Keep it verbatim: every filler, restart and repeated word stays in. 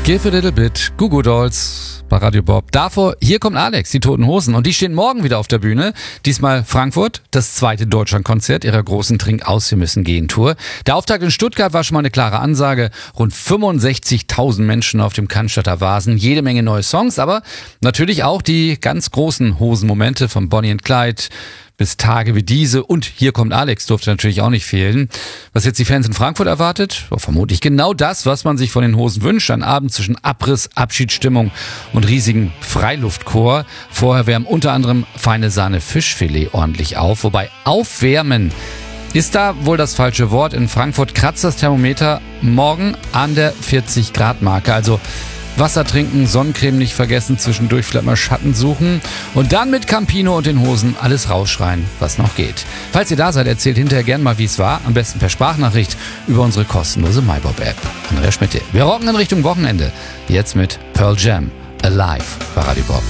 Give a little bit, Goo Goo Dolls bei Radio Bob. Davor, hier kommt Alex, die Toten Hosen. Und die stehen morgen wieder auf der Bühne. Diesmal Frankfurt, das zweite Deutschlandkonzert ihrer großen Trink-aus-Wir-müssen-gehen-Tour. Der Auftakt in Stuttgart war schon mal eine klare Ansage. Rund fünfundsechzigtausend Menschen auf dem Cannstatter Vasen. Jede Menge neue Songs, aber natürlich auch die ganz großen Hosenmomente von Bonnie and Clyde bis Tage wie diese. Und hier kommt Alex, durfte natürlich auch nicht fehlen. Was jetzt die Fans in Frankfurt erwartet? Oh, vermutlich genau das, was man sich von den Hosen wünscht. Ein Abend zwischen Abriss, Abschiedsstimmung und riesigen Freiluftchor. Vorher wärmen unter anderem Feine Sahne Fischfilet ordentlich auf. Wobei aufwärmen ist da wohl das falsche Wort. In Frankfurt kratzt das Thermometer morgen an der vierzig Grad Marke. Also Wasser trinken, Sonnencreme nicht vergessen, zwischendurch vielleicht mal Schatten suchen und dann mit Campino und den Hosen alles rausschreien, was noch geht. Falls ihr da seid, erzählt hinterher gern mal, wie es war. Am besten per Sprachnachricht über unsere kostenlose MyBob-App. Andrea Schmidt. Wir rocken in Richtung Wochenende. Jetzt mit Pearl Jam, Alive bei Radio Bob.